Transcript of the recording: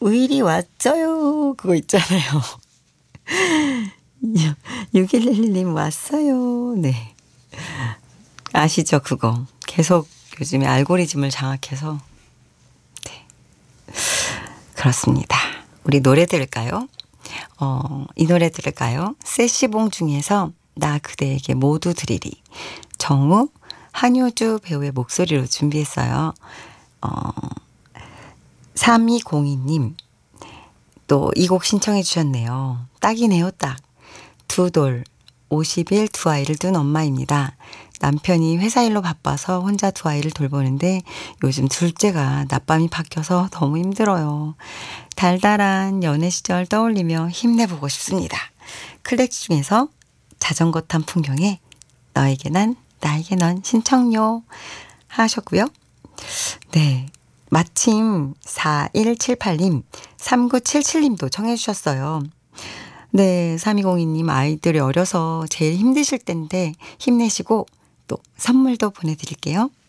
의리 왔어요. 그거 있잖아요. 6111님 왔어요. 네. 아시죠? 그거. 계속 요즘에 알고리즘을 장악해서. 네. 그렇습니다. 우리 노래 들을까요? 이 노래 들을까요? 세시봉 중에서 나 그대에게 모두 드리리. 정우, 한효주 배우의 목소리로 준비했어요. 3202님 또 이 곡 신청해 주셨네요. 딱이네요, 딱. 두 돌, 50일 두 아이를 둔 엄마입니다. 남편이 회사 일로 바빠서 혼자 두 아이를 돌보는데 요즘 둘째가 낮밤이 바뀌어서 너무 힘들어요. 달달한 연애 시절 떠올리며 힘내보고 싶습니다. 클래식 중에서 자전거 탄 풍경에 너에게 난 나에게 넌 신청요 하셨고요. 네. 마침 4178님, 3977님도 청해 주셨어요. 네, 3202님 아이들이 어려서 제일 힘드실 텐데 힘내시고 또 선물도 보내드릴게요.